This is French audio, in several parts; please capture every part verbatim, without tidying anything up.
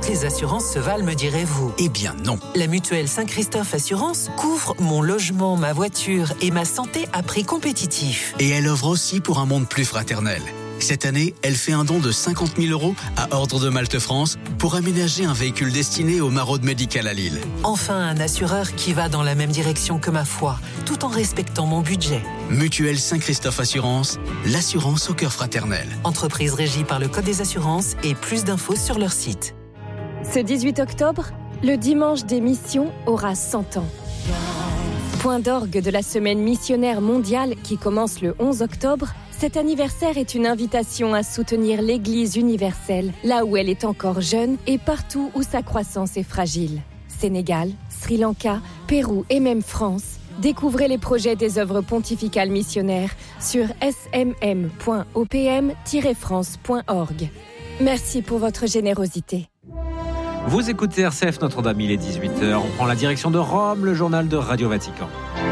les assurances se valent, me direz-vous? Eh bien non. La mutuelle Saint-Christophe Assurance couvre mon logement, ma voiture et ma santé à prix compétitif. Et elle œuvre aussi pour un monde plus fraternel. Cette année, elle fait un don de cinquante mille euros à Ordre de Malte France pour aménager un véhicule destiné aux maraudes médicales à Lille. Enfin, un assureur qui va dans la même direction que ma foi, tout en respectant mon budget. Mutuelle Saint-Christophe Assurance, l'assurance au cœur fraternel. Entreprise régie par le Code des assurances et plus d'infos sur leur site. Ce dix-huit octobre, le dimanche des missions aura cent ans. Point d'orgue de la semaine missionnaire mondiale qui commence le onze octobre, cet anniversaire est une invitation à soutenir l'Église universelle, là où elle est encore jeune et partout où sa croissance est fragile. Sénégal, Sri Lanka, Pérou et même France. Découvrez les projets des œuvres pontificales missionnaires sur s m m point o p m tiret france point org. Merci pour votre générosité. Vous écoutez R C F Notre-Dame, il est dix-huit heures. On prend la direction de Rome, le journal de Radio Vatican.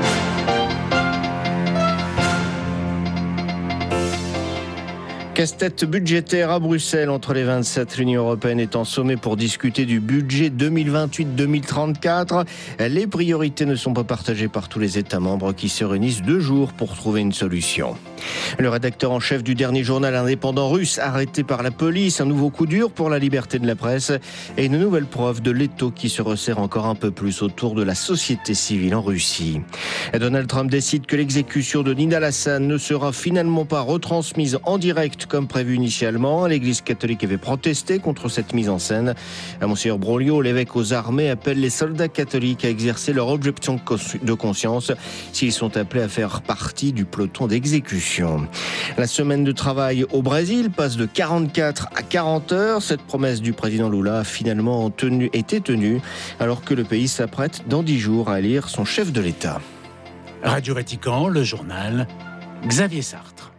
Casse-tête budgétaire à Bruxelles entre les vingt-sept. L'Union européenne est en sommet pour discuter du budget deux mille vingt-huit deux mille trente-quatre. Les priorités ne sont pas partagées par tous les États membres qui se réunissent deux jours pour trouver une solution. Le rédacteur en chef du dernier journal indépendant russe arrêté par la police. Un nouveau coup dur pour la liberté de la presse et une nouvelle preuve de l'étau qui se resserre encore un peu plus autour de la société civile en Russie. Donald Trump décide que l'exécution de Nina Lassan ne sera finalement pas retransmise en direct comme prévu initialement. L'Église catholique avait protesté contre cette mise en scène. Monseigneur Broglio, l'évêque aux armées, appelle les soldats catholiques à exercer leur objection de conscience s'ils sont appelés à faire partie du peloton d'exécution. La semaine de travail au Brésil passe de quarante-quatre à quarante heures. Cette promesse du président Lula a finalement tenu, été tenue alors que le pays s'apprête dans dix jours à élire son chef de l'État. Radio Vatican, le journal, Xavier Sartre.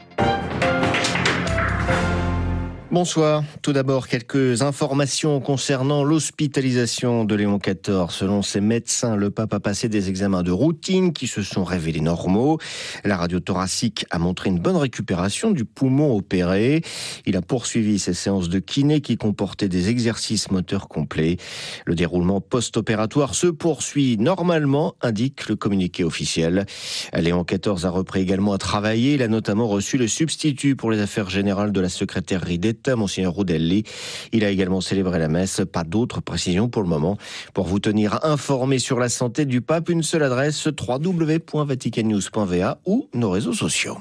Bonsoir. Tout d'abord, quelques informations concernant l'hospitalisation de Léon quatorze. Selon ses médecins, le pape a passé des examens de routine qui se sont révélés normaux. La radio thoracique a montré une bonne récupération du poumon opéré. Il a poursuivi ses séances de kiné qui comportaient des exercices moteurs complets. Le déroulement post-opératoire se poursuit normalement, indique le communiqué officiel. Léon quatorze a repris également à travailler. Il a notamment reçu le substitut pour les affaires générales de la secrétairerie d'État, Monseigneur Rudelli. Il a également célébré la messe. Pas d'autres précisions pour le moment. Pour vous tenir informé sur la santé du pape, une seule adresse, w w w point vatican news point v a ou nos réseaux sociaux.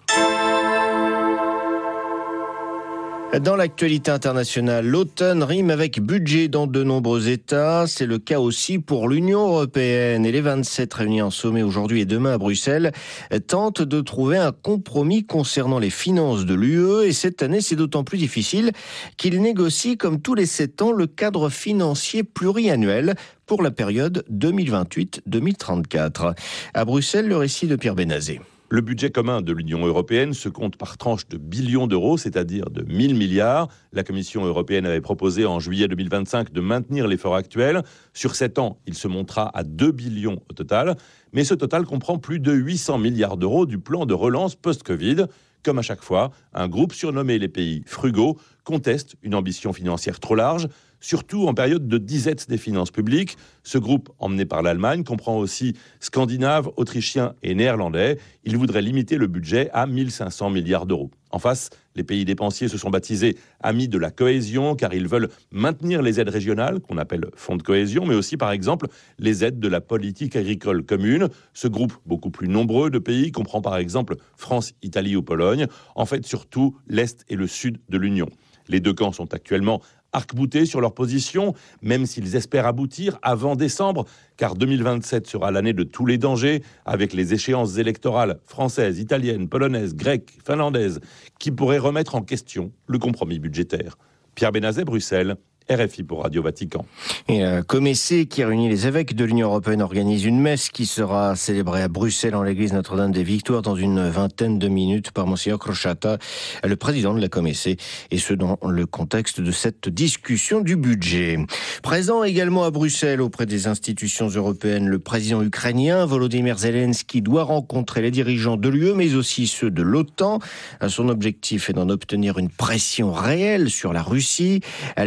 Dans l'actualité internationale, l'automne rime avec budget dans de nombreux États. C'est le cas aussi pour l'Union européenne. Et les vingt-sept réunis en sommet aujourd'hui et demain à Bruxelles tentent de trouver un compromis concernant les finances de l'U E. Et cette année, c'est d'autant plus difficile qu'ils négocient, comme tous les sept ans, le cadre financier pluriannuel pour la période deux mille vingt-huit deux mille trente-quatre. À Bruxelles, le récit de Pierre Benazé. Le budget commun de l'Union européenne se compte par tranches de billions d'euros, c'est-à-dire de mille milliards. La Commission européenne avait proposé en juillet deux mille vingt-cinq de maintenir l'effort actuel. Sur sept ans, il se montera à deux billions au total. Mais ce total comprend plus de huit cents milliards d'euros du plan de relance post-Covid. Comme à chaque fois, un groupe surnommé les pays frugaux conteste une ambition financière trop large, surtout en période de disette des finances publiques. Ce groupe, emmené par l'Allemagne, comprend aussi Scandinaves, Autrichiens et Néerlandais. Il voudrait limiter le budget à mille cinq cents milliards d'euros. En face, les pays dépensiers se sont baptisés Amis de la cohésion, car ils veulent maintenir les aides régionales, qu'on appelle fonds de cohésion, mais aussi, par exemple, les aides de la politique agricole commune. Ce groupe, beaucoup plus nombreux de pays, comprend par exemple France, Italie ou Pologne. En fait, surtout l'Est et le Sud de l'Union. Les deux camps sont actuellement arc-boutés sur leur position, même s'ils espèrent aboutir avant décembre, car deux mille vingt-sept sera l'année de tous les dangers, avec les échéances électorales françaises, italiennes, polonaises, grecques, finlandaises, qui pourraient remettre en question le compromis budgétaire. Pierre Benazet, Bruxelles. R F I pour Radio Vatican. Et la Comessé, qui réunit les évêques de l'Union européenne, organise une messe qui sera célébrée à Bruxelles en l'église Notre-Dame des Victoires dans une vingtaine de minutes par Monseigneur Crociata, le président de la Comessé, et ce dans le contexte de cette discussion du budget. Présent également à Bruxelles auprès des institutions européennes, le président ukrainien Volodymyr Zelensky doit rencontrer les dirigeants de l'U E, mais aussi ceux de l'OTAN. Son objectif est d'en obtenir une pression réelle sur la Russie. Les Européens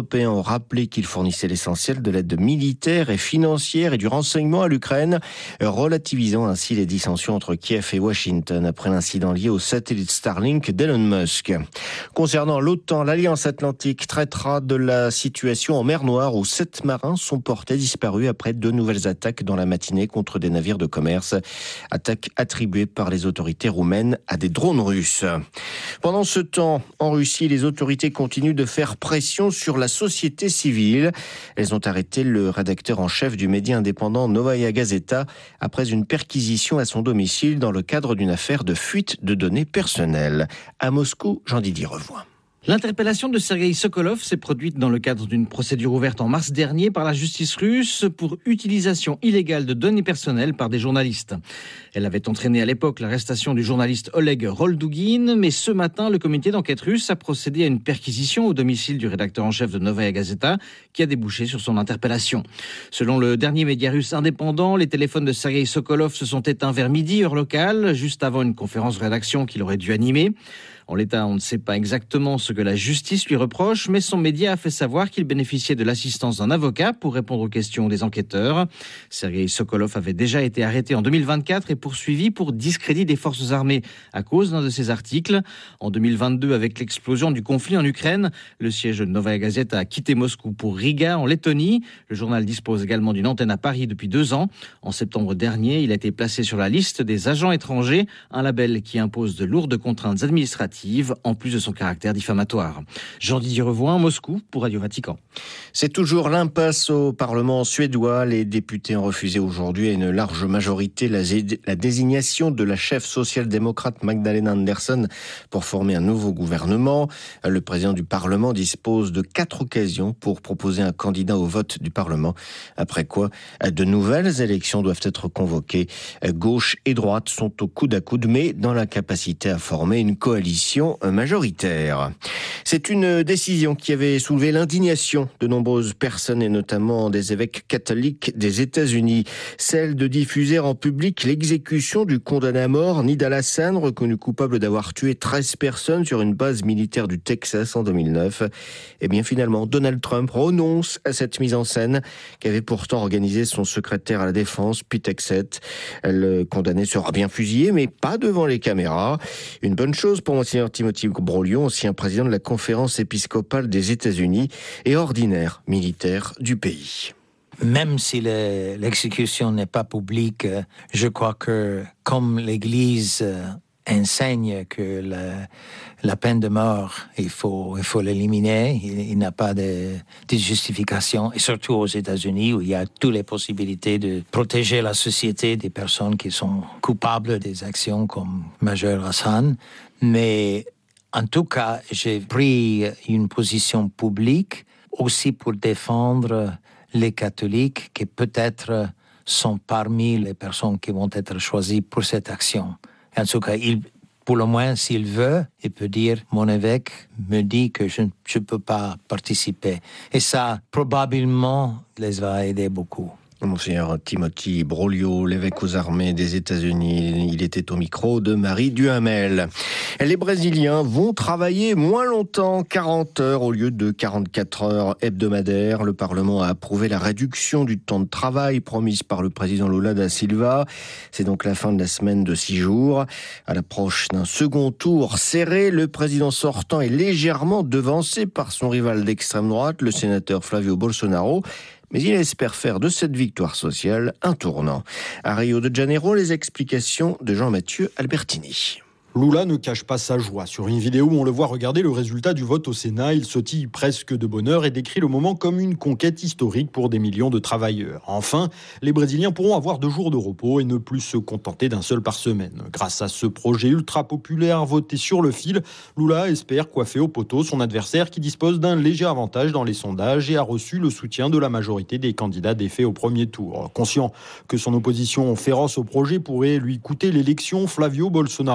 Européens ont rappelé qu'ils fournissaient l'essentiel de l'aide militaire et financière et du renseignement à l'Ukraine, relativisant ainsi les dissensions entre Kiev et Washington après l'incident lié au satellite Starlink d'Elon Musk. Concernant l'OTAN, l'Alliance Atlantique traitera de la situation en mer Noire où sept marins sont portés disparus après deux nouvelles attaques dans la matinée contre des navires de commerce. Attaques attribuées par les autorités roumaines à des drones russes. Pendant ce temps, en Russie, les autorités continuent de faire pression sur la société civile. Elles ont arrêté le rédacteur en chef du média indépendant Novaya Gazeta après une perquisition à son domicile dans le cadre d'une affaire de fuite de données personnelles. À Moscou, Jean-Didier Revoix. L'interpellation de Sergueï Sokolov s'est produite dans le cadre d'une procédure ouverte en mars dernier par la justice russe pour utilisation illégale de données personnelles par des journalistes. Elle avait entraîné à l'époque l'arrestation du journaliste Oleg Roldugin, mais ce matin, le comité d'enquête russe a procédé à une perquisition au domicile du rédacteur en chef de Novaya Gazeta qui a débouché sur son interpellation. Selon le dernier média russe indépendant, les téléphones de Sergueï Sokolov se sont éteints vers midi, heure locale, juste avant une conférence de rédaction qu'il aurait dû animer. En l'état, on ne sait pas exactement ce que la justice lui reproche, mais son média a fait savoir qu'il bénéficiait de l'assistance d'un avocat pour répondre aux questions des enquêteurs. Sergueï Sokolov avait déjà été arrêté en deux mille vingt-quatre et poursuivi pour discrédit des forces armées à cause d'un de ses articles. En deux mille vingt-deux, avec l'explosion du conflit en Ukraine, le siège de Novaya Gazeta a quitté Moscou pour Riga, en Lettonie. Le journal dispose également d'une antenne à Paris depuis deux ans. En septembre dernier, il a été placé sur la liste des agents étrangers, un label qui impose de lourdes contraintes administratives en plus de son caractère diffamatoire. Jean-Didier Revoix, Moscou, pour Radio Vatican. C'est toujours l'impasse au Parlement suédois. Les députés ont refusé aujourd'hui à une large majorité la, zé- la désignation de la chef social-démocrate Magdalena Andersson pour former un nouveau gouvernement. Le président du Parlement dispose de quatre occasions pour proposer un candidat au vote du Parlement. Après quoi, de nouvelles élections doivent être convoquées. Gauche et droite sont au coude à coude, mais dans la capacité à former une coalition majoritaire. C'est une décision qui avait soulevé l'indignation de nombreuses personnes et notamment des évêques catholiques des États-Unis. Celle de diffuser en public l'exécution du condamné à mort Nidal Hassan, reconnu coupable d'avoir tué treize personnes sur une base militaire du Texas en deux mille neuf. Et bien finalement, Donald Trump renonce à cette mise en scène qu'avait pourtant organisé son secrétaire à la défense, Pete Hegseth. Le condamné sera bien fusillé, mais pas devant les caméras. Une bonne chose pour Monseigneur Timothy Broglio, ancien président de la conférence épiscopale des États-Unis et ordinaire militaire du pays. Même si le, l'exécution n'est pas publique, je crois que comme l'Église enseigne que la, la peine de mort, il faut, il faut l'éliminer, il, il n'y a pas de, de justification, et surtout aux États-Unis où il y a toutes les possibilités de protéger la société des personnes qui sont coupables des actions comme Major Hassan. Mais en tout cas, j'ai pris une position publique aussi pour défendre les catholiques qui peut-être sont parmi les personnes qui vont être choisies pour cette action. En tout cas, il, pour le moins, s'il veut, il peut dire « Mon évêque me dit que je ne peux pas participer ». Et ça, probablement, les va aider beaucoup. Monseigneur Timothy Broglio, l'évêque aux armées des États-Unis, il était au micro de Marie Duhamel. Les Brésiliens vont travailler moins longtemps, quarante heures au lieu de quarante-quatre heures hebdomadaires. Le Parlement a approuvé la réduction du temps de travail promise par le président Lula da Silva. C'est donc la fin de la semaine de six jours. À l'approche d'un second tour serré, le président sortant est légèrement devancé par son rival d'extrême droite, le sénateur Flavio Bolsonaro. Mais il espère faire de cette victoire sociale un tournant. À Rio de Janeiro, les explications de Jean-Mathieu Albertini. Lula ne cache pas sa joie. Sur une vidéo où on le voit regarder le résultat du vote au Sénat, il sautille presque de bonheur et décrit le moment comme une conquête historique pour des millions de travailleurs. Enfin, les Brésiliens pourront avoir deux jours de repos et ne plus se contenter d'un seul par semaine. Grâce à ce projet ultra populaire voté sur le fil, Lula espère coiffer au poteau son adversaire qui dispose d'un léger avantage dans les sondages et a reçu le soutien de la majorité des candidats défaits au premier tour. Conscient que son opposition féroce au projet pourrait lui coûter l'élection, Flavio Bolsonaro a au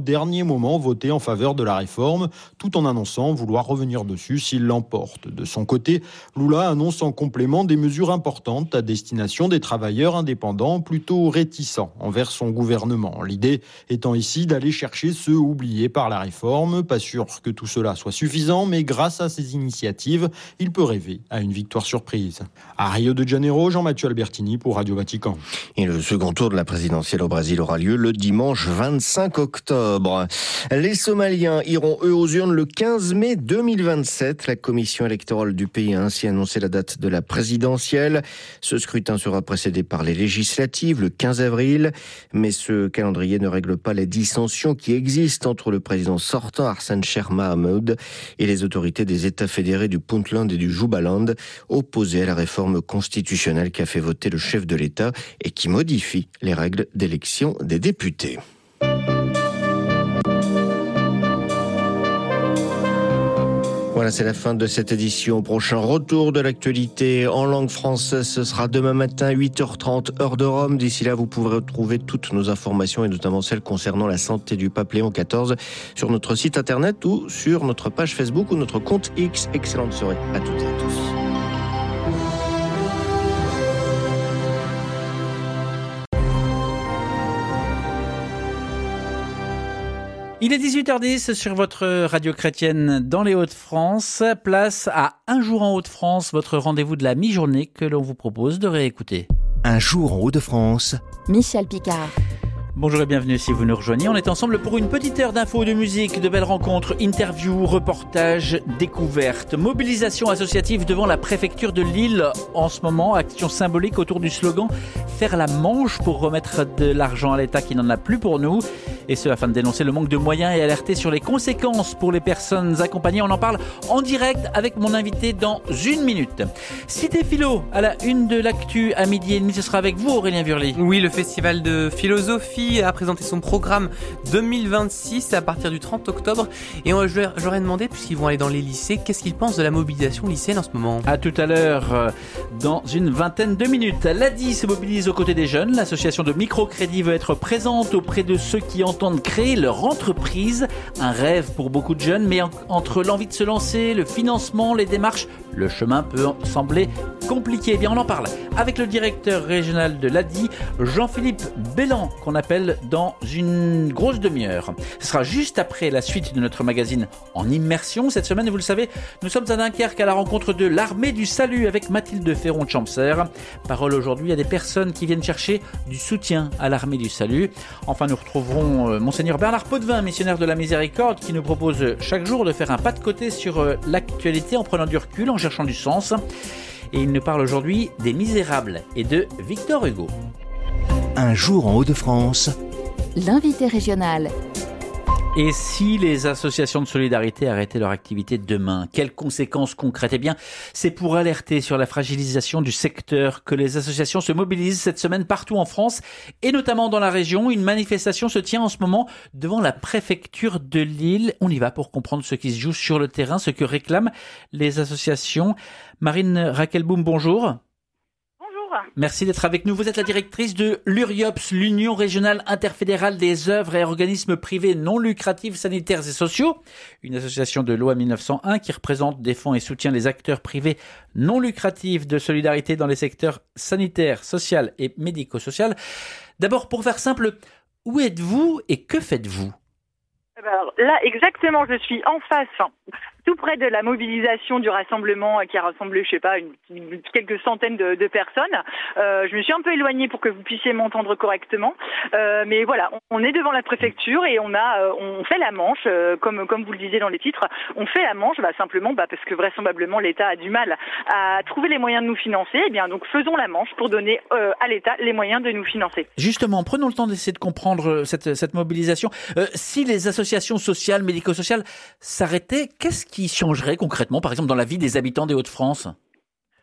dernier moment voté en faveur de la réforme, tout en annonçant vouloir revenir dessus s'il l'emporte. De son côté, Lula annonce en complément des mesures importantes à destination des travailleurs indépendants plutôt réticents envers son gouvernement. L'idée étant ici d'aller chercher ceux oubliés par la réforme. Pas sûr que tout cela soit suffisant, mais grâce à ces initiatives, il peut rêver à une victoire surprise. À Rio de Janeiro, Jean-Mathieu Albertini pour Radio Vatican. Et le second tour de la présidentielle au Brésil aura lieu le dimanche vingt-cinq octobre. Les Somaliens iront eux aux urnes le quinze mai deux mille vingt-sept. La commission électorale du pays a ainsi annoncé la date de la présidentielle. Ce scrutin sera précédé par les législatives le quinze avril. Mais ce calendrier ne règle pas les dissensions qui existent entre le président sortant Hassan Sheikh Mohamud et les autorités des États fédérés du Puntland et du Jubaland, opposés à la réforme constitutionnelle qu'a fait voter le chef de l'État et qui modifie les règles d'élection des députés. Voilà, c'est la fin de cette édition. Prochain retour de l'actualité en langue française, ce sera demain matin, huit heures trente, heure de Rome. D'ici là, vous pourrez retrouver toutes nos informations et notamment celles concernant la santé du pape Léon quatorze sur notre site internet ou sur notre page Facebook ou notre compte X. Excellente soirée à toutes et à tous. Il est dix-huit heures dix sur votre radio chrétienne dans les Hauts-de-France. Place à Un jour en Hauts-de-France, votre rendez-vous de la mi-journée que l'on vous propose de réécouter. Un jour en Hauts-de-France. Michel Picard. Bonjour et bienvenue si vous nous rejoignez. On est ensemble pour une petite heure d'infos, de musique, de belles rencontres, interviews, reportages, découvertes. Mobilisation associative devant la préfecture de Lille en ce moment. Action symbolique autour du slogan « Faire la manche pour remettre de l'argent à l'État qui n'en a plus pour nous ». Et ce, afin de dénoncer le manque de moyens et alerter sur les conséquences pour les personnes accompagnées. On en parle en direct avec mon invité dans une minute. Cité Philo, à la une de l'actu à midi et demi, ce sera avec vous Aurélien Burly. Oui, le festival de philosophie a présenté son programme deux mille vingt-six à partir du trente octobre. Et on, je, je leur ai demandé, puisqu'ils vont aller dans les lycées, qu'est-ce qu'ils pensent de la mobilisation lycéenne en ce moment. À tout à l'heure, dans une vingtaine de minutes. L'A D I se mobilise aux côtés des jeunes. L'association de microcrédit veut être présente auprès de ceux qui entendent créer leur entreprise. Un rêve pour beaucoup de jeunes, mais en, entre l'envie de se lancer, le financement, les démarches, le chemin peut sembler compliqué. Eh bien, on en parle avec le directeur régional de l'A D I, Jean-Philippe Bellan, qu'on appelle dans une grosse demi-heure. Ce sera juste après la suite de notre magazine en immersion. Cette semaine, vous le savez, nous sommes à Dunkerque à la rencontre de l'Armée du Salut avec Mathilde Ferron de Champser. Parole aujourd'hui à des personnes qui viennent chercher du soutien à l'Armée du Salut. Enfin, nous retrouverons euh, Monseigneur Bernard Potvin, missionnaire de la Miséricorde, qui nous propose chaque jour de faire un pas de côté sur euh, l'actualité en prenant du recul, en cherchant du sens. Et il nous parle aujourd'hui des Misérables et de Victor Hugo. Un jour en Hauts-de-France. L'invité régional. Et si les associations de solidarité arrêtaient leur activité demain, quelles conséquences concrètes ? Eh bien, c'est pour alerter sur la fragilisation du secteur que les associations se mobilisent cette semaine partout en France et notamment dans la région. Une manifestation se tient en ce moment devant la préfecture de Lille. On y va pour comprendre ce qui se joue sur le terrain, ce que réclament les associations. Marine Raquelboum, bonjour. Merci d'être avec nous. Vous êtes la directrice de l'URIOPS, l'Union régionale interfédérale des œuvres et organismes privés non lucratifs sanitaires et sociaux, une association de loi mille neuf cent un qui représente, défend et soutient les acteurs privés non lucratifs de solidarité dans les secteurs sanitaires, social et médico-social. D'abord, pour faire simple, où êtes-vous et que faites-vous ? Alors là, exactement, je suis en face, enfin, tout près de la mobilisation du rassemblement qui a rassemblé, je sais pas, une, une, quelques centaines de, de personnes. Euh, je me suis un peu éloignée pour que vous puissiez m'entendre correctement. Euh, mais voilà, on, on est devant la préfecture et on a, euh, on fait la manche, euh, comme comme vous le disiez dans les titres. On fait la manche, bah, simplement, bah, parce que vraisemblablement l'État a du mal à trouver les moyens de nous financer. Eh bien, donc faisons la manche pour donner euh, à l'État les moyens de nous financer. Justement, prenons le temps d'essayer de comprendre cette cette mobilisation. Euh, si les associations sociales, médico-sociales s'arrêtaient, qu'est-ce qui changerait concrètement, par exemple, dans la vie des habitants des Hauts-de-France ?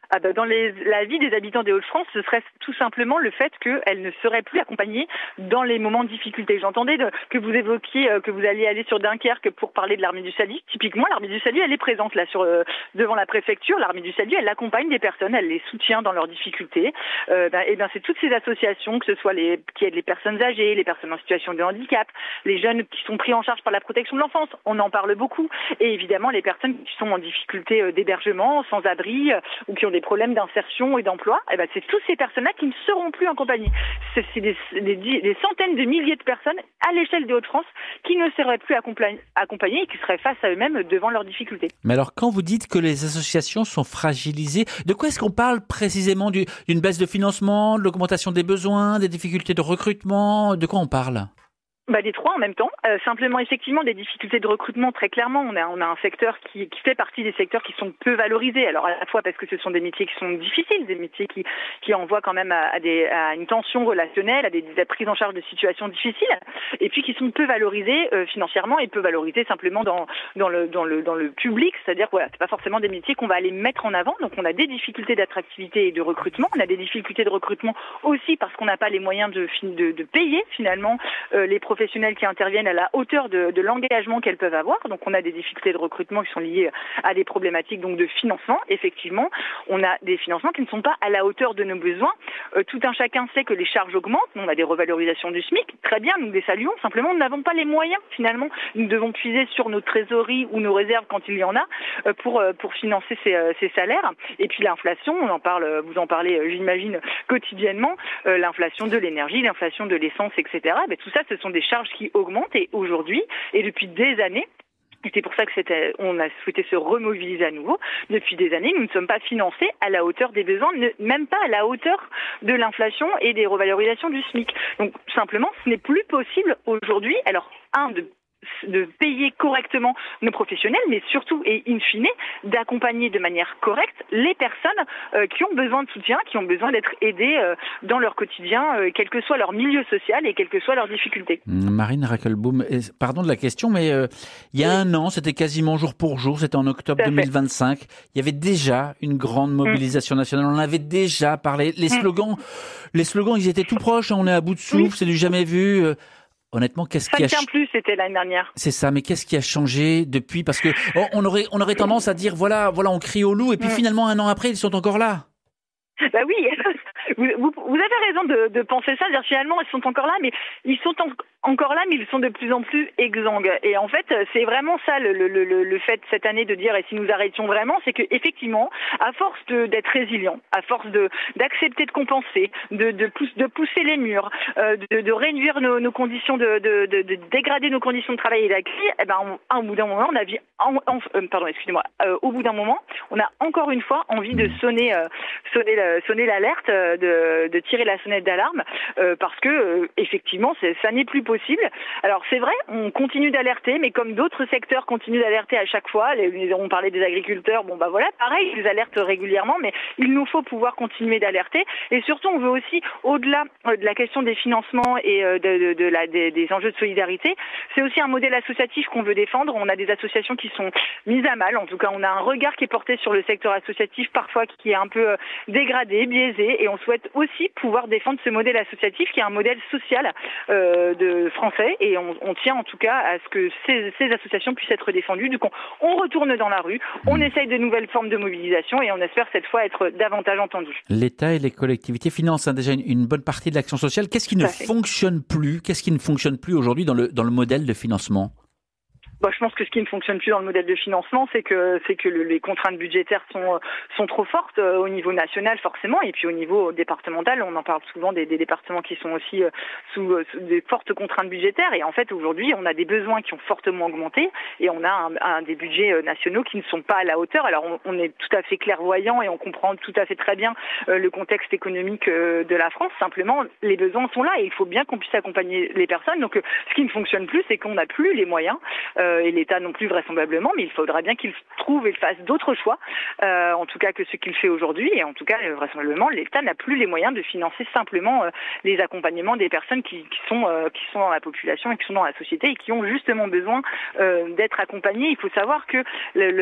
Ah bah dans les, la vie des habitants des Hauts-de-France, ce serait tout simplement le fait qu'elles ne seraient plus accompagnées dans les moments de difficulté. J'entendais de, que vous évoquiez euh, que vous alliez aller sur Dunkerque pour parler de l'Armée du Salut. Typiquement, l'Armée du Salut, elle est présente là sur euh, devant la préfecture. L'Armée du Salut, elle accompagne des personnes, elle les soutient dans leurs difficultés. Euh, ben, et bien c'est toutes ces associations, que ce soit les qui aident les personnes âgées, les personnes en situation de handicap, les jeunes qui sont pris en charge par la protection de l'enfance. On en parle beaucoup. Et évidemment, les personnes qui sont en difficulté euh, d'hébergement, sans abri euh, ou qui ont des problèmes d'insertion et d'emploi, eh ben c'est toutes ces personnes-là qui ne seront plus accompagnées. C'est, c'est des, des, des centaines de milliers de personnes à l'échelle des Hauts-de-France qui ne seraient plus accompagnées et qui seraient face à eux-mêmes devant leurs difficultés. Mais alors, quand vous dites que les associations sont fragilisées, de quoi est-ce qu'on parle précisément? du, D'une baisse de financement, de l'augmentation des besoins, des difficultés de recrutement? De quoi on parle? Bah, les trois en même temps. Euh, simplement, effectivement, des difficultés de recrutement, très clairement. On a, on a un secteur qui, qui fait partie des secteurs qui sont peu valorisés. Alors, à la fois parce que ce sont des métiers qui sont difficiles, des métiers qui, qui envoient quand même à, à, des, à une tension relationnelle, à des, des prises en charge de situations difficiles, et puis qui sont peu valorisés euh, financièrement et peu valorisés simplement dans, dans, le, dans, le, dans le public. C'est-à-dire, voilà, c'est pas forcément des métiers qu'on va aller mettre en avant. Donc, on a des difficultés d'attractivité et de recrutement. On a des difficultés de recrutement aussi parce qu'on n'a pas les moyens de, de, de payer, finalement, euh, les professionnels professionnels qui interviennent à la hauteur de, de l'engagement qu'elles peuvent avoir. Donc on a des difficultés de recrutement qui sont liées à des problématiques donc de financement. Effectivement, on a des financements qui ne sont pas à la hauteur de nos besoins. Euh, tout un chacun sait que les charges augmentent. On a des revalorisations du SMIC. Très bien, nous les saluons. Simplement, nous n'avons pas les moyens finalement. Nous devons puiser sur nos trésoreries ou nos réserves quand il y en a euh, pour euh, pour financer ces, euh, ces salaires. Et puis l'inflation, on en parle, vous en parlez, euh, j'imagine quotidiennement. Euh, l'inflation de l'énergie, l'inflation de l'essence, et cetera. Mais tout ça, ce sont des charges qui augmentent et aujourd'hui et depuis des années. Et c'est pour ça que c'était, on a souhaité se remobiliser à nouveau. Depuis des années, nous ne sommes pas financés à la hauteur des besoins, ne, même pas à la hauteur de l'inflation et des revalorisations du SMIC. Donc simplement, ce n'est plus possible aujourd'hui. Alors, un, de de payer correctement nos professionnels, mais surtout et in fine, d'accompagner de manière correcte les personnes euh, qui ont besoin de soutien, qui ont besoin d'être aidées euh, dans leur quotidien, euh, quel que soit leur milieu social et quelles que soient leurs difficultés. Marine Rackelbaum, pardon de la question, mais euh, il y a un an, c'était quasiment jour pour jour, c'était en octobre deux mille vingt-cinq, il y avait déjà une grande mobilisation mmh. nationale, on en avait déjà parlé, les slogans, mmh. les slogans, ils étaient tout proches, on est à bout de souffle, oui. c'est du jamais vu. Euh, Honnêtement, qu'est-ce qui a changé ? plus, c'était l'année dernière. C'est ça, mais qu'est-ce qui a changé depuis ? Parce que oh, on aurait on aurait tendance à dire voilà, voilà, on crie au loup et puis mmh. finalement un an après, ils sont encore là. Bah oui, vous, vous, vous avez raison de, de penser ça. C'est-à-dire, finalement, ils sont encore là, mais ils sont en, encore là, mais ils sont de plus en plus exsangues. Et en fait, c'est vraiment ça le, le, le, le fait cette année de dire, et si nous arrêtions vraiment, c'est que effectivement, à force de, d'être résilient, à force de d'accepter de compenser, de, de, pousse, de pousser les murs, euh, de, de réduire nos, nos conditions, de, de, de, de dégrader nos conditions de travail et d'accueil, eh ben, on, au bout d'un moment, on a vu, en, en, euh, pardon, excusez-moi, euh, au bout d'un moment, on a encore une fois envie de sonner, euh, sonner la sonner l'alerte, de, de tirer la sonnette d'alarme, euh, parce que euh, effectivement, c'est, ça n'est plus possible. Alors c'est vrai, on continue d'alerter, mais comme d'autres secteurs continuent d'alerter à chaque fois, les, on parlait des agriculteurs, bon bah voilà, pareil, ils alertent régulièrement, mais il nous faut pouvoir continuer d'alerter. Et surtout, on veut aussi, au-delà de la question des financements et de, de, de la, des, des enjeux de solidarité, c'est aussi un modèle associatif qu'on veut défendre. On a des associations qui sont mises à mal. En tout cas, on a un regard qui est porté sur le secteur associatif, parfois qui est un peu dégradé, biaisé, et on souhaite aussi pouvoir défendre ce modèle associatif qui est un modèle social euh, de français, et on, on tient en tout cas à ce que ces, ces associations puissent être défendues. Du coup, on retourne dans la rue, on essaye de nouvelles formes de mobilisation et on espère cette fois être davantage entendu. L'État et les collectivités financent hein, déjà une, une bonne partie de l'action sociale. Qu'est-ce qui ne fonctionne plus Qu'est-ce qui ne fonctionne plus aujourd'hui dans le, dans le modèle de financement ? Bah, je pense que ce qui ne fonctionne plus dans le modèle de financement, c'est que c'est que le, les contraintes budgétaires sont sont trop fortes euh, au niveau national forcément, et puis au niveau départemental, on en parle souvent des, des départements qui sont aussi euh, sous, euh, sous des fortes contraintes budgétaires. Et en fait, aujourd'hui, on a des besoins qui ont fortement augmenté, et on a un, un des budgets euh, nationaux qui ne sont pas à la hauteur. Alors, on, on est tout à fait clairvoyant et on comprend tout à fait très bien euh, le contexte économique euh, de la France. Simplement, les besoins sont là et il faut bien qu'on puisse accompagner les personnes. Donc, euh, ce qui ne fonctionne plus, c'est qu'on n'a plus les moyens. Euh, et l'État non plus vraisemblablement, mais il faudra bien qu'il trouve et fasse d'autres choix, euh, en tout cas que ce qu'il fait aujourd'hui, et en tout cas vraisemblablement l'État n'a plus les moyens de financer simplement euh, les accompagnements des personnes qui, qui sont euh, qui sont dans la population et qui sont dans la société et qui ont justement besoin euh, d'être accompagnées. Il faut savoir que le, le, on,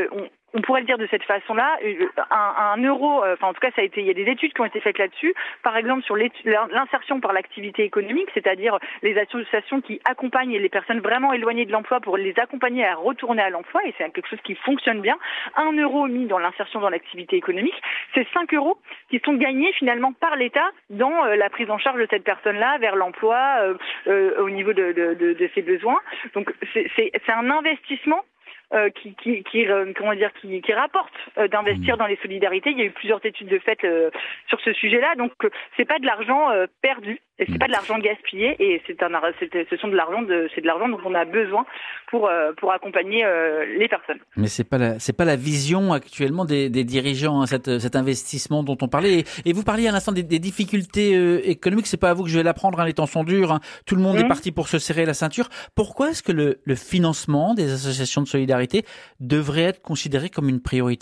on pourrait le dire de cette façon-là, un, un euro, enfin en tout cas ça a été, il y a des études qui ont été faites là-dessus, par exemple sur l'insertion par l'activité économique, c'est-à-dire les associations qui accompagnent les personnes vraiment éloignées de l'emploi pour les accompagner à retourner à l'emploi, et c'est quelque chose qui fonctionne bien. Un euro mis dans l'insertion dans l'activité économique, c'est cinq euros qui sont gagnés finalement par l'État dans la prise en charge de cette personne-là vers l'emploi, euh, euh, au niveau de, de, de, de ses besoins. Donc c'est, c'est, c'est un investissement Euh, qui, qui, qui, euh, comment dire, qui, qui rapporte euh, d'investir dans les solidarités. Il y a eu plusieurs études de fait euh, sur ce sujet-là, donc euh, c'est pas de l'argent euh, perdu, et c'est pas de l'argent gaspillé, et c'est un, c'est, ce sont de l'argent, de, c'est de l'argent dont on a besoin pour euh, pour accompagner euh, les personnes. Mais c'est pas la, c'est pas la vision actuellement des, des dirigeants, hein, cet, cet investissement dont on parlait. Et, et vous parliez à l'instant des, des difficultés euh, économiques. C'est pas à vous que je vais l'apprendre, hein, les temps sont durs. Hein. Tout le monde mmh. est parti pour se serrer la ceinture. Pourquoi est-ce que le, le financement des associations de solidarité devrait être considéré comme une priorité ?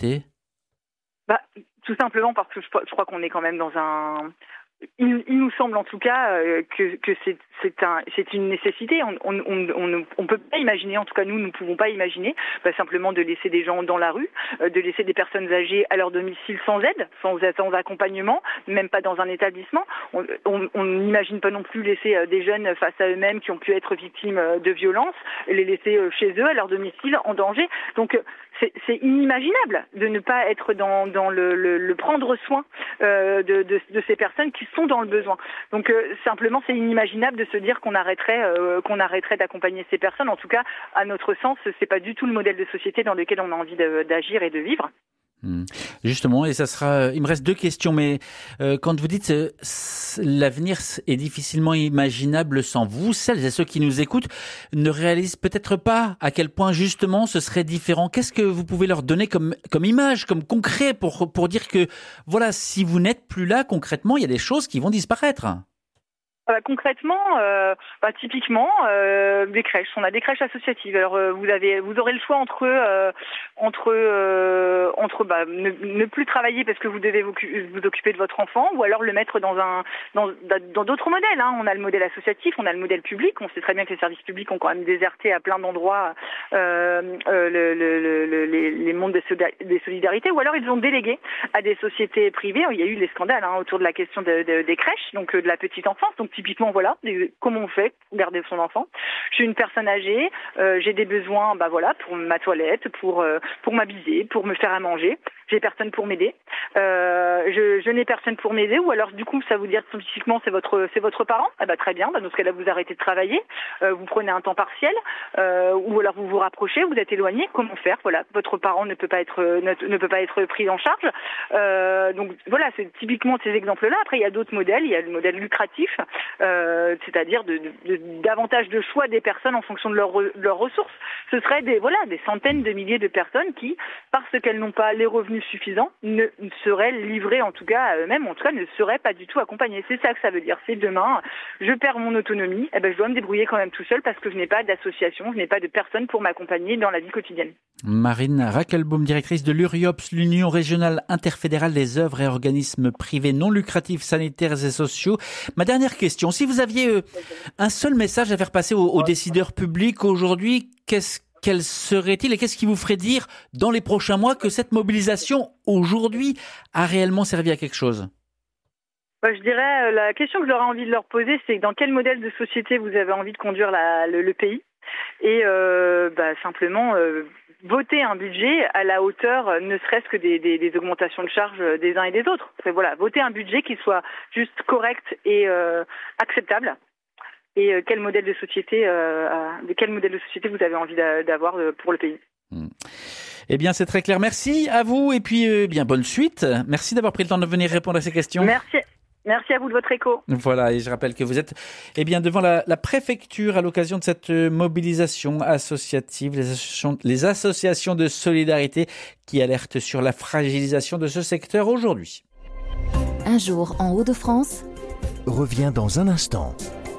Bah, tout simplement parce que je, je crois qu'on est quand même dans un... Il, il nous semble en tout cas euh, que, que c'est, c'est, un, c'est une nécessité. On on, on, on, on peut pas imaginer, en tout cas nous, nous ne pouvons pas imaginer bah, simplement de laisser des gens dans la rue, euh, de laisser des personnes âgées à leur domicile sans aide, sans, sans accompagnement, même pas dans un établissement. On n'imagine pas non plus laisser euh, des jeunes face à eux-mêmes qui ont pu être victimes euh, de violences, les laisser euh, chez eux, à leur domicile, en danger. Donc euh, c'est, c'est inimaginable de ne pas être dans, dans le, le, le prendre soin euh, de, de, de ces personnes qui sont dans le besoin. Donc euh, simplement, c'est inimaginable de se dire qu'on arrêterait, euh, qu'on arrêterait d'accompagner ces personnes. En tout cas, à notre sens, c'est pas du tout le modèle de société dans lequel on a envie de, d'agir et de vivre. Justement, et ça sera. Il me reste deux questions, mais euh, quand vous dites euh, l'avenir est difficilement imaginable sans vous, celles et ceux qui nous écoutent ne réalisent peut-être pas à quel point justement ce serait différent. Qu'est-ce que vous pouvez leur donner comme comme image, comme concret pour pour dire que voilà, si vous n'êtes plus là concrètement, il y a des choses qui vont disparaître. Euh, concrètement, euh, bah, typiquement, euh, des crèches. On a des crèches associatives. Alors, euh, vous avez, vous aurez le choix entre euh, entre euh, entre bah, ne, ne plus travailler parce que vous devez vous, vous occuper de votre enfant, ou alors le mettre dans un dans dans d'autres modèles. Hein. On a le modèle associatif, on a le modèle public. On sait très bien que les services publics ont quand même déserté à plein d'endroits euh, euh, le, le, le, les, les mondes des solidarités, ou alors ils ont délégué à des sociétés privées. Il y a eu les scandales hein, autour de la question de, de, des crèches, donc euh, de la petite enfance. Donc typiquement, voilà, comment on fait pour garder son enfant. Je suis une personne âgée, euh, j'ai des besoins, bah voilà, pour ma toilette, pour euh, pour m'habiller, pour me faire à manger. J'ai personne pour m'aider. Euh, je, je n'ai personne pour m'aider, ou alors du coup, ça vous dire spécifiquement c'est votre c'est votre parent. Ah bah très bien. Bah, dans ce cas-là, vous arrêtez de travailler, euh, vous prenez un temps partiel, euh, ou alors vous vous rapprochez, vous êtes éloigné. Comment faire ? Voilà, votre parent ne peut pas être ne, ne peut pas être pris en charge. Euh, donc voilà, c'est typiquement ces exemples-là. Après, il y a d'autres modèles. Il y a le modèle lucratif. Euh, c'est-à-dire de, de, de, davantage de choix des personnes en fonction de, leur, de leurs ressources. Ce seraient des, voilà, des centaines de milliers de personnes qui, parce qu'elles n'ont pas les revenus suffisants, ne, ne seraient livrées en tout cas à eux-mêmes, en tout cas ne seraient pas du tout accompagnées. C'est ça que ça veut dire. C'est demain, je perds mon autonomie, eh ben, je dois me débrouiller quand même tout seul parce que je n'ai pas d'association, je n'ai pas de personne pour m'accompagner dans la vie quotidienne. Marine Rackelbaum, directrice de l'URIOPS, l'Union régionale interfédérale des œuvres et organismes privés non lucratifs sanitaires et sociaux. Ma dernière question, si vous aviez euh, un seul message à faire passer aux, aux décideurs publics aujourd'hui, qu'est-ce, quel serait-il et qu'est-ce qui vous ferait dire dans les prochains mois que cette mobilisation aujourd'hui a réellement servi à quelque chose ? Je dirais, la question que j'aurais envie de leur poser, c'est dans quel modèle de société vous avez envie de conduire la, le, le pays ? Et euh, bah, simplement euh, voter un budget à la hauteur, ne serait-ce que des, des, des augmentations de charges des uns et des autres. Enfin, voilà, voter un budget qui soit juste correct et euh, acceptable. Et euh, quel modèle de société, euh, de quel modèle de société vous avez envie d'avoir pour le pays. Mmh. Eh bien, c'est très clair. Merci à vous et puis euh, bien bonne suite. Merci d'avoir pris le temps de venir répondre à ces questions. Merci. Merci à vous de votre écho. Voilà, et je rappelle que vous êtes eh bien, devant la, la préfecture à l'occasion de cette mobilisation associative, les associations, les associations de solidarité qui alertent sur la fragilisation de ce secteur aujourd'hui. Un jour en Hauts-de-France revient dans un instant.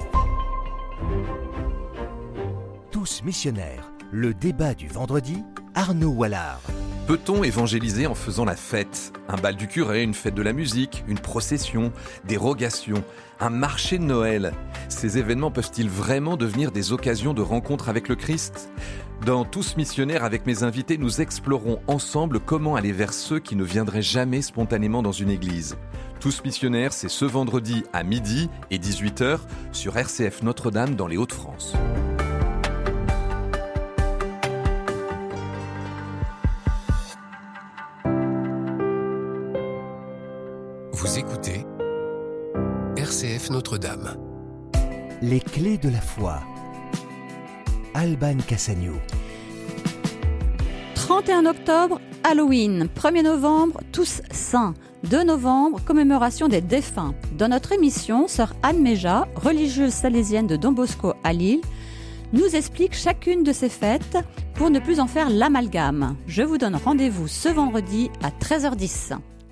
Tous missionnaires, le débat du vendredi, Arnaud Wallard. Peut-on évangéliser en faisant la fête ? Un bal du curé, une fête de la musique, une procession, des rogations, un marché de Noël. Ces événements peuvent-ils vraiment devenir des occasions de rencontre avec le Christ ? Dans Tous missionnaires, avec mes invités, nous explorons ensemble comment aller vers ceux qui ne viendraient jamais spontanément dans une église. Tous missionnaires, c'est ce vendredi à midi et dix-huit heures sur R C F Notre-Dame dans les Hauts-de-France. Vous écoutez R C F Notre-Dame. Les clés de la foi. Alban Cassagno. trente et un octobre, Halloween. premier novembre, Tous Saints. deux novembre, commémoration des défunts. Dans notre émission, sœur Anne Méja, religieuse salésienne de Don Bosco à Lille, nous explique chacune de ces fêtes pour ne plus en faire l'amalgame. Je vous donne rendez-vous ce vendredi à treize heures dix.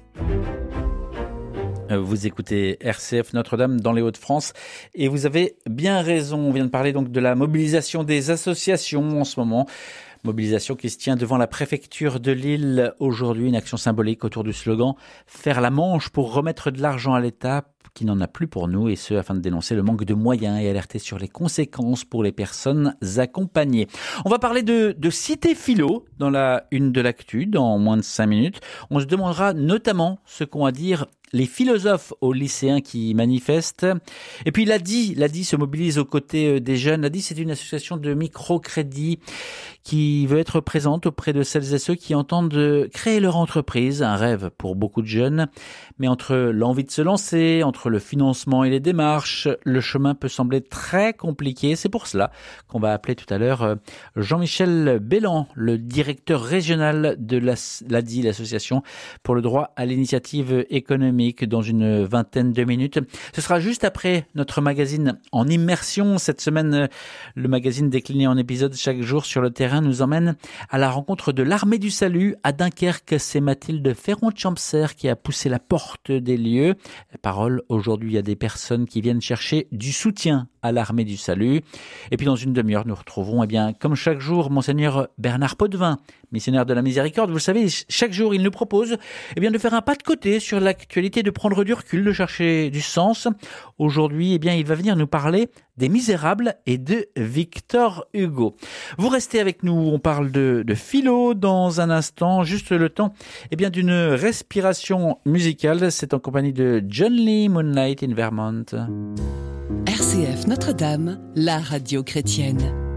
Vous écoutez R C F Notre-Dame dans les Hauts-de-France et vous avez bien raison. On vient de parler donc de la mobilisation des associations en ce moment. Mobilisation qui se tient devant la préfecture de Lille. Aujourd'hui, une action symbolique autour du slogan « Faire la manche pour remettre de l'argent à l'État qui n'en a plus pour nous » et ce, afin de dénoncer le manque de moyens et alerter sur les conséquences pour les personnes accompagnées. On va parler de, de Cité Philo dans la une de l'actu dans moins de cinq minutes. On se demandera notamment ce qu'ont à dire les philosophes aux lycéens qui manifestent. Et puis l'A D I, l'A D I se mobilise aux côtés des jeunes. L'A D I, c'est une association de microcrédit qui veut être présente auprès de celles et ceux qui entendent créer leur entreprise, un rêve pour beaucoup de jeunes. Mais entre l'envie de se lancer, entre le financement et les démarches, le chemin peut sembler très compliqué. C'est pour cela qu'on va appeler tout à l'heure Jean-Michel Bellan, le directeur régional de l'A D I, l'association pour le droit à l'initiative économique, dans une vingtaine de minutes. Ce sera juste après notre magazine en immersion. Cette semaine, le magazine décliné en épisodes chaque jour sur le terrain nous emmène à la rencontre de l'Armée du Salut à Dunkerque. C'est Mathilde Ferron-Champser qui a poussé la porte des lieux. Parole, aujourd'hui, il y a des personnes qui viennent chercher du soutien à l'Armée du Salut. Et puis dans une demi-heure, nous retrouverons, eh bien, comme chaque jour, Monseigneur Bernard Potvin, missionnaire de la Miséricorde. Vous le savez, chaque jour, il nous propose eh bien, de faire un pas de côté sur l'actualité, de prendre du recul, de chercher du sens. Aujourd'hui, eh bien, il va venir nous parler des Misérables et de Victor Hugo. Vous restez avec nous, on parle de, de philo dans un instant, juste le temps eh bien, d'une respiration musicale. C'est en compagnie de John Lee, Moonlight in Vermont. R C F Notre-Dame, la radio chrétienne.